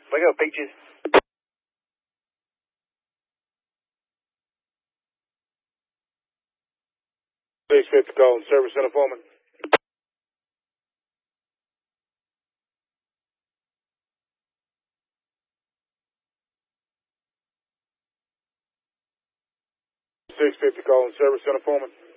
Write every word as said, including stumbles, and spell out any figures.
We go, Peaches. six fifty calling service center foreman. six fifty calling service center foreman.